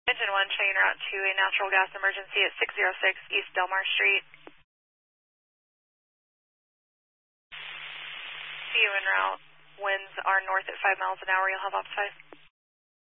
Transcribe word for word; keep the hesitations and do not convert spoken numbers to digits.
Engine one, checking route to a natural gas emergency at six oh six East Delmar Street. See you en route. Winds are north at five miles an hour. You'll have ops five.